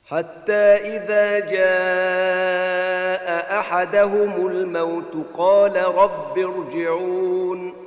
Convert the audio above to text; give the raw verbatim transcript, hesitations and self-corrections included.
حتى إذا جاء أحدهم الموت قال رب ارجعون